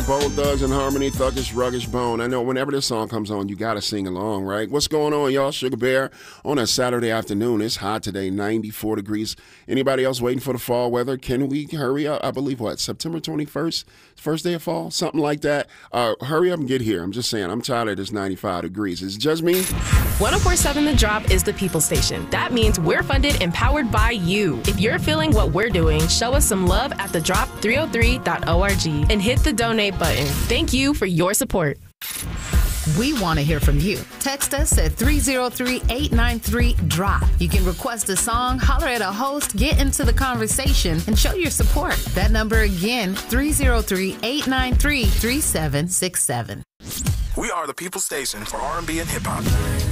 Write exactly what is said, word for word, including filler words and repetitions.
Bone Thugs and Harmony, Thuggish, Ruggish Bone. I know whenever this song comes on, you got to sing along, right? What's going on, y'all? Sugar Bear on a Saturday afternoon. It's hot today, ninety-four degrees. Anybody else waiting for the fall weather? Can we hurry up? I believe, what, September twenty-first? First day of fall? Something like that. Uh, hurry up and get here. I'm just saying, I'm tired of this ninety-five degrees. Is it just me? one oh four point seven The Drop is the People Station. That means we're funded and powered by you. If you're feeling what we're doing, show us some love at the drop three oh three dot org and hit the donate button. Thank you for your support. We want to hear from you. Text us at three oh three, eight nine three, drop. You can request a song, holler at a host, get into the conversation, and show your support. That number again, three oh three, eight nine three, three seven six seven. We are the People Station for R and B and hip hop.